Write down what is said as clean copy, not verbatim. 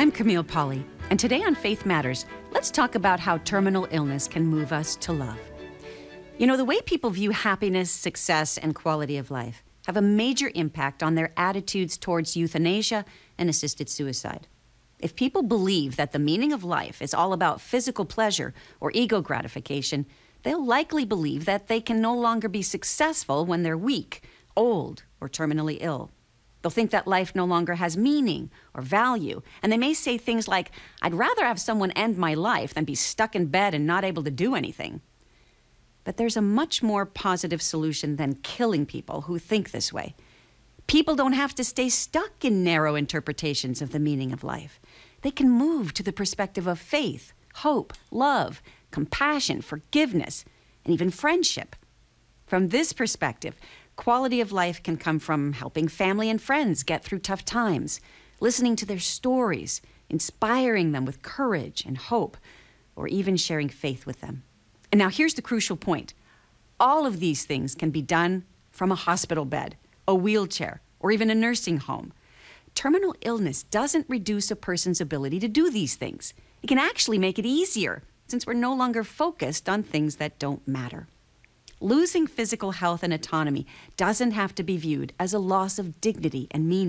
I'm Camille Pauly, and today on Faith Matters, let's talk about how terminal illness can move us to love. You know, the way people view happiness, success, and quality of life have a major impact on their attitudes towards euthanasia and assisted suicide. If people believe that the meaning of life is all about physical pleasure or ego gratification, they'll likely believe that they can no longer be successful when they're weak, old, or terminally ill. They'll think that life no longer has meaning or value, and they may say things like, "I'd rather have someone end my life than be stuck in bed and not able to do anything." But there's a much more positive solution than killing people who think this way. People don't have to stay stuck in narrow interpretations of the meaning of life. They can move to the perspective of faith, hope, love, compassion, forgiveness, and even friendship. From this perspective, quality of life can come from helping family and friends get through tough times, listening to their stories, inspiring them with courage and hope, or even sharing faith with them. And now here's the crucial point. All of these things can be done from a hospital bed, a wheelchair, or even a nursing home. Terminal illness doesn't reduce a person's ability to do these things. It can actually make it easier, since we're no longer focused on things that don't matter. Losing physical health and autonomy doesn't have to be viewed as a loss of dignity and meaning.